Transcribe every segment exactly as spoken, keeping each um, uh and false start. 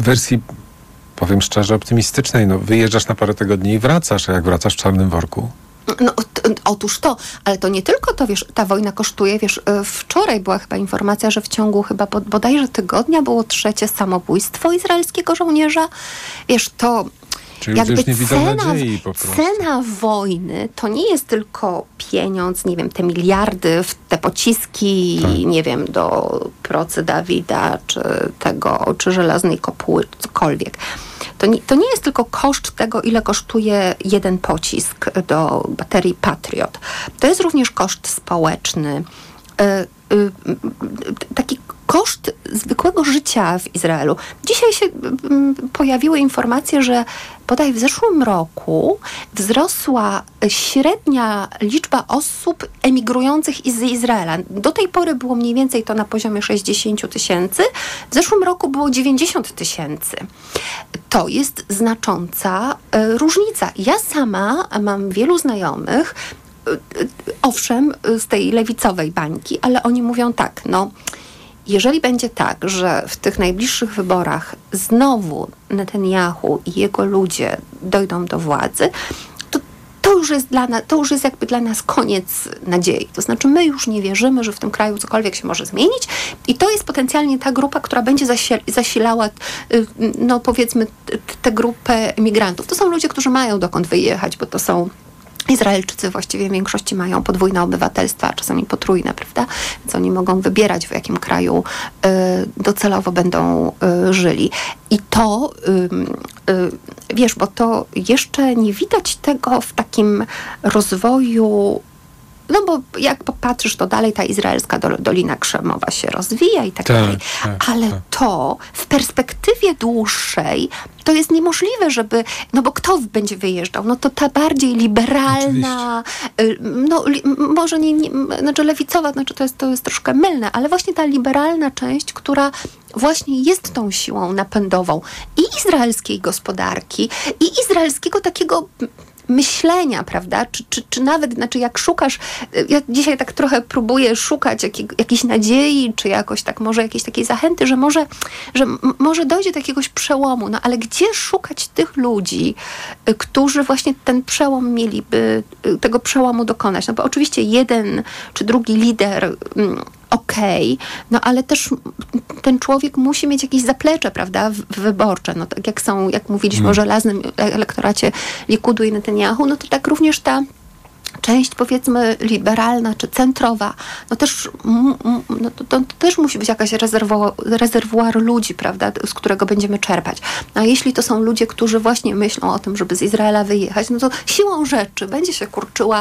wersji, powiem szczerze, optymistycznej. No, wyjeżdżasz na parę tygodni i wracasz, a jak wracasz w czarnym worku? No, t- otóż to, ale to nie tylko to, wiesz, ta wojna kosztuje, wiesz, wczoraj była chyba informacja, że w ciągu chyba bod- bodajże tygodnia było trzecie samobójstwo izraelskiego żołnierza. Wiesz, to Czyli jakby już nie widzą cena, nadziei po prostu. cena wojny to nie jest tylko pieniądz, nie wiem, te miliardy w te pociski, tak. nie wiem, do procy Dawida, czy tego, czy żelaznej kopuły, cokolwiek. To nie, to nie jest tylko koszt tego, ile kosztuje jeden pocisk do baterii Patriot. To jest również koszt społeczny. Y, y, taki koszt zwykłego życia w Izraelu. Dzisiaj się y, pojawiły informacje, że bodaj w zeszłym roku wzrosła średnia liczba osób emigrujących z Izraela. Do tej pory było mniej więcej to na poziomie sześćdziesiąt tysięcy. W zeszłym roku było dziewięćdziesiąt tysięcy. To jest znacząca y, różnica. Ja sama mam wielu znajomych, owszem, z tej lewicowej bańki, ale oni mówią tak, no jeżeli będzie tak, że w tych najbliższych wyborach znowu Netanyahu i jego ludzie dojdą do władzy, to, to, już jest dla nas, to już jest jakby dla nas koniec nadziei. To znaczy my już nie wierzymy, że w tym kraju cokolwiek się może zmienić i to jest potencjalnie ta grupa, która będzie zasi- zasilała no powiedzmy tę grupę migrantów. To są ludzie, którzy mają dokąd wyjechać, bo to są Izraelczycy właściwie w większości mają podwójne obywatelstwa, czasami potrójne, prawda? Więc oni mogą wybierać, w jakim kraju y, docelowo będą y, żyli. I to, y, y, wiesz, bo to jeszcze nie widać tego w takim rozwoju. No bo jak popatrzysz, to dalej ta izraelska Dolina Krzemowa się rozwija i tak, tak dalej. Tak, Ale tak. to w perspektywie dłuższej to jest niemożliwe, żeby, no bo kto będzie wyjeżdżał? No to ta bardziej liberalna, Oczywiście. no li, może nie, nie, znaczy lewicowa, znaczy to jest, to jest troszkę mylne, ale właśnie ta liberalna część, która właśnie jest tą siłą napędową i izraelskiej gospodarki, i izraelskiego takiego myślenia, prawda? Czy, czy, czy nawet, znaczy jak szukasz, ja dzisiaj tak trochę próbuję szukać jakiej, jakiejś nadziei, czy jakoś tak może jakiejś takiej zachęty, że może, że m- może dojdzie do jakiegoś przełomu, no ale gdzie szukać tych ludzi, y, którzy właśnie ten przełom mieliby, y, tego przełomu dokonać? No bo oczywiście jeden czy drugi lider y, okej, okay, no ale też ten człowiek musi mieć jakieś zaplecze, prawda, wyborcze. No tak jak są, jak mówiliśmy hmm. o żelaznym elektoracie Likudu i Netanyahu, no to tak również ta część, powiedzmy, liberalna czy centrowa, no też, no to, to, to też musi być jakaś rezerwo, rezerwuar ludzi, prawda, z którego będziemy czerpać. A jeśli to są ludzie, którzy właśnie myślą o tym, żeby z Izraela wyjechać, no to siłą rzeczy będzie się kurczyła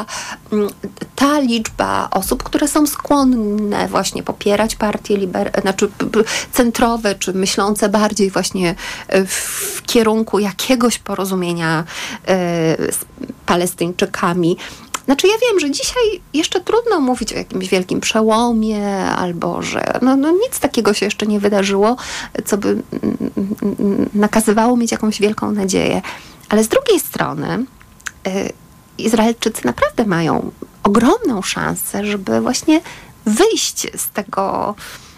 ta liczba osób, które są skłonne właśnie popierać partie liber, znaczy centrowe, czy myślące bardziej właśnie w kierunku jakiegoś porozumienia z Palestyńczykami. Znaczy ja wiem, że dzisiaj jeszcze trudno mówić o jakimś wielkim przełomie, albo że no, no nic takiego się jeszcze nie wydarzyło, co by nakazywało mieć jakąś wielką nadzieję. Ale z drugiej strony y, Izraelczycy naprawdę mają ogromną szansę, żeby właśnie wyjść z tego,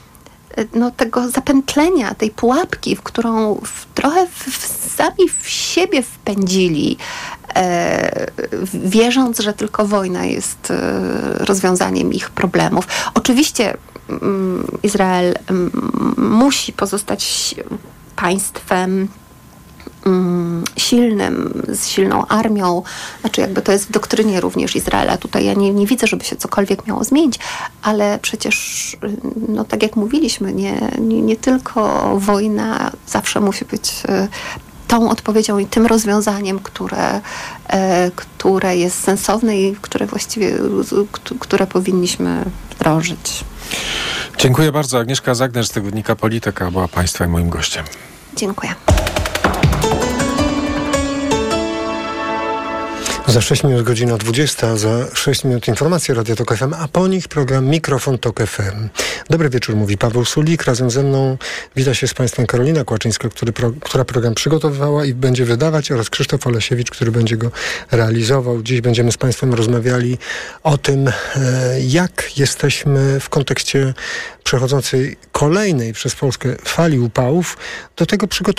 no, tego zapętlenia, tej pułapki, w którą w, trochę w, w, sami w siebie wpędzili, e, wierząc, że tylko wojna jest e, rozwiązaniem ich problemów. Oczywiście m, Izrael m, musi pozostać państwem silnym, z silną armią, znaczy jakby to jest w doktrynie również Izraela. Tutaj ja nie, nie widzę, żeby się cokolwiek miało zmienić, ale przecież, no tak jak mówiliśmy, nie, nie, nie tylko wojna zawsze musi być tą odpowiedzią i tym rozwiązaniem, które, które jest sensowne i które właściwie, które powinniśmy wdrożyć. Dziękuję bardzo. Agnieszka Zagner z tygodnika Polityka była Państwa i moim gościem. Dziękuję. Za sześć minut godzina dwudziesta, za sześć minut informacje Radio Tok F M, a po nich program Mikrofon Tok F M. Dobry wieczór, mówi Paweł Sulik. Razem ze mną wita się z Państwem Karolina Kłaczyńska, który pro, która program przygotowywała i będzie wydawać, oraz Krzysztof Olesiewicz, który będzie go realizował. Dziś będziemy z Państwem rozmawiali o tym, e, jak jesteśmy w kontekście przechodzącej kolejnej przez Polskę fali upałów do tego przygotowani.